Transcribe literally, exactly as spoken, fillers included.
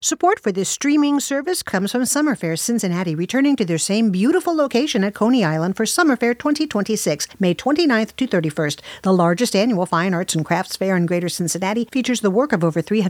Support for this streaming service comes from Summerfair Cincinnati, returning to their same beautiful location at Coney Island for Summerfair twenty twenty-six, May twenty-ninth to thirty-first. The largest annual fine arts and crafts fair in Greater Cincinnati features the work of over three hundred